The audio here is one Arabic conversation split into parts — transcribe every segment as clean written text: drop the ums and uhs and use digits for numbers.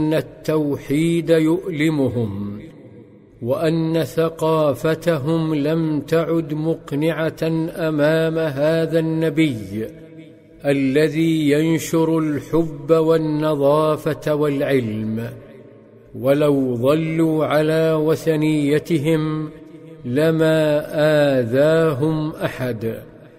التوحيد يؤلمهم، وأن ثقافتهم لم تعد مقنعة أمام هذا النبي الذي ينشر الحب والنظافة والعلم. ولو ظلوا على وثنيتهم لما آذاهم أحد،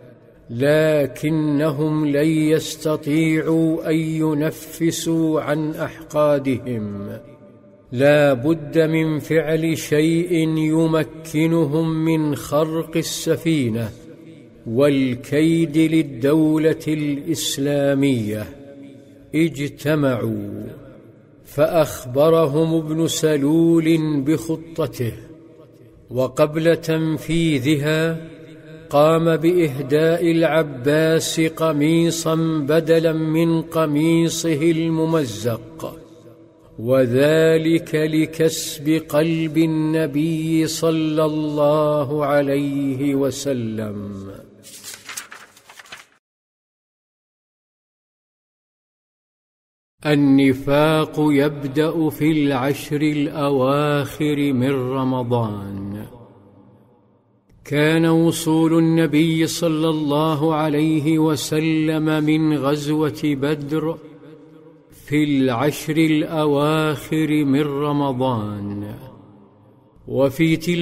لكنهم لن يستطيعوا أن ينفسوا عن أحقادهم. لا بد من فعل شيء يمكنهم من خرق السفينة والكيد للدولة الإسلامية. اجتمعوا، فأخبرهم ابن سلول بخطته، وقبل تنفيذها قام بإهداء العباس قميصا بدلا من قميصه الممزق، وذلك لكسب قلب النبي صلى الله عليه وسلم. النفاق يبدأ في العشر الأواخر من رمضان. كان وصول النبي صلى الله عليه وسلم من غزوة بدر في العشر الأواخر من رمضان، وفي تلك